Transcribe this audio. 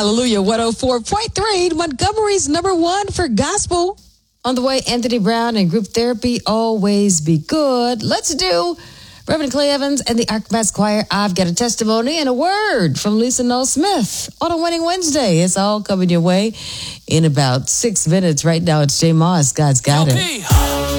Hallelujah 104.3, Montgomery's number one for gospel. On the way, Anthony Brown and group therapy, Always Be Good. Let's do Reverend Clay Evans and the Archmass Choir. I've got a testimony and a word from Lisa Noel Smith on a Winning Wednesday. It's all coming your way in about 6 minutes. Right now, it's J. Moss. God's got it.